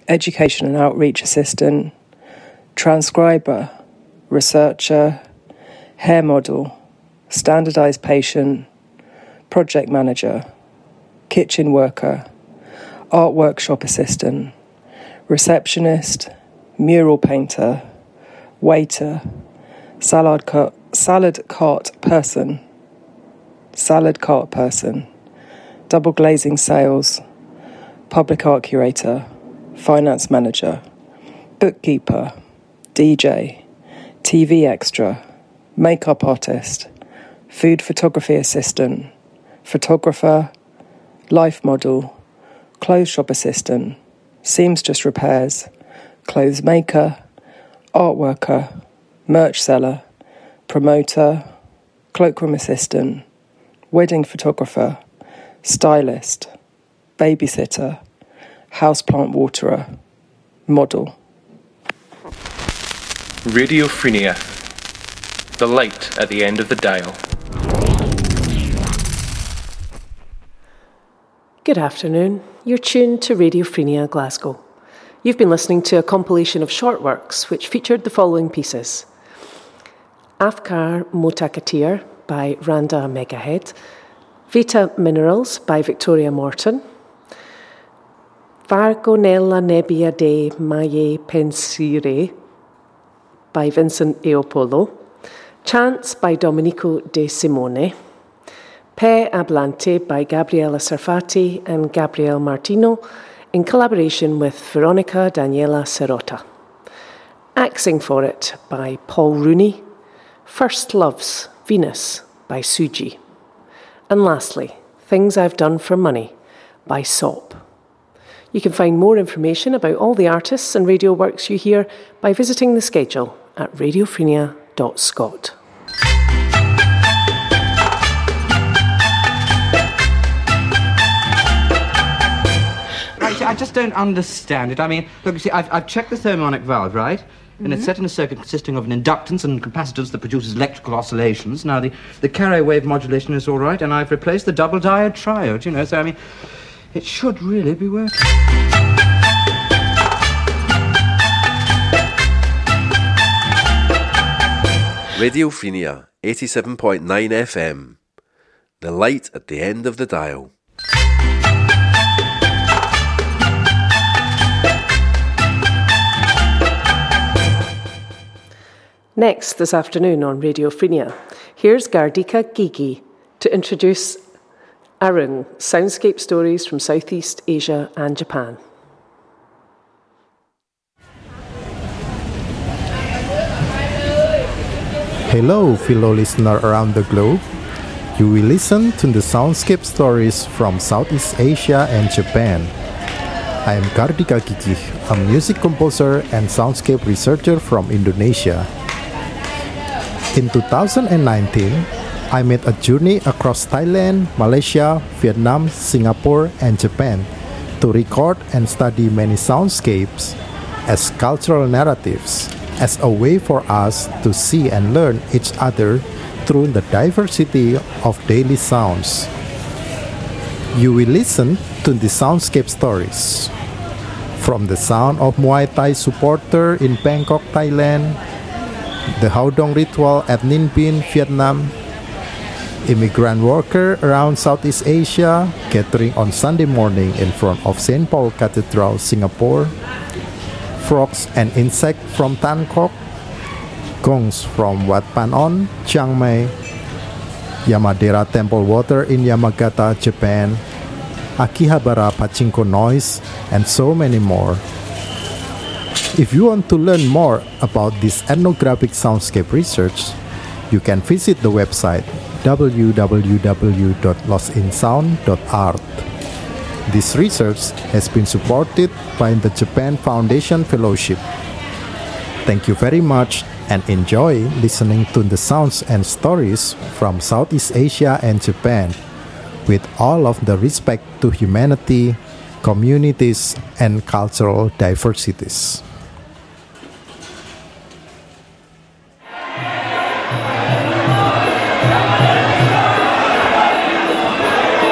education and outreach assistant, transcriber, researcher, hair model, standardized patient, project manager, kitchen worker, art workshop assistant, receptionist, mural painter, waiter, salad cart person, double glazing sales, public art curator, finance manager, bookkeeper, DJ, TV extra, makeup artist, food photography assistant, photographer, life model, clothes shop assistant, seamstress repairs, clothes maker, art worker, merch seller, promoter, cloakroom assistant, wedding photographer, stylist, babysitter, houseplant waterer, model. Radio Frenia, the light at the end of the dial. Good afternoon. You're tuned to Radio Frenia Glasgow. You've been listening to a compilation of short works which featured the following pieces: Afkar Motakatir by Randa Megahead, Vita Minerals by Victoria Morton, Vargo nella nebbia de Maie Pensire by Vincent Eopolo, Chants by Domenico De Simone, Pe Ablante by Gabriela Sarfati and Gabriel Martino in collaboration with Veronica Daniela Serota, Axing for It by Paul Rooney, First Loves, Venus by Suji, and lastly, Things I've Done for Money by Sop. You can find more information about all the artists and radio works you hear by visiting the schedule at radiofrenia.scot. I just don't understand it. I mean, look, you see, I've checked the thermonic valve, right? And it's set in a circuit consisting of an inductance and capacitance that produces electrical oscillations. Now, the carrier wave modulation is all right, and I've replaced the double diode triode, you know, so, I mean, it should really be working. Radio Frenia, 87.9 FM. The light at the end of the dial. Next this afternoon on Radio Frenia, here's Gardika Gigi to introduce Arung, soundscape stories from Southeast Asia and Japan. Hello, fellow listener around the globe. You will listen to the soundscape stories from Southeast Asia and Japan. I am Gardika Gigi, a music composer and soundscape researcher from Indonesia. In 2019, I made a journey across Thailand, Malaysia, Vietnam, Singapore, and Japan to record and study many soundscapes as cultural narratives, as a way for us to see and learn each other through the diversity of daily sounds. You will listen to the soundscape stories. From the sound of Muay Thai supporter in Bangkok, Thailand, the Haudong ritual at Ninh Binh, Vietnam, immigrant worker around Southeast Asia gathering on Sunday morning in front of St. Paul Cathedral, Singapore, frogs and insects from Tan Kok, gongs from Wat Pan-on, Chiang Mai, Yamadera temple water in Yamagata, Japan, Akihabara pachinko noise, and so many more. If you want to learn more about this ethnographic soundscape research, you can visit the website www.lostinsound.art. This research has been supported by the Japan Foundation Fellowship. Thank you very much and enjoy listening to the sounds and stories from Southeast Asia and Japan with all of the respect to humanity, communities, and cultural diversities.